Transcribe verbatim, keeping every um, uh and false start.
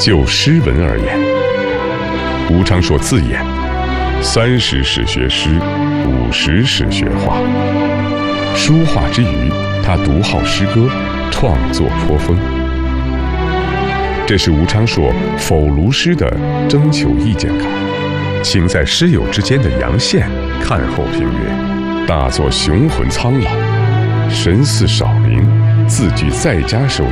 就诗文而言，吴昌硕自言：三十始学诗，五十始学画。书画之余，他独好诗歌，创作颇丰。这是吴昌硕否卢诗的征求意见稿，请在诗友之间的杨宪看后评曰：大作雄浑苍老，神似少林，字句在家手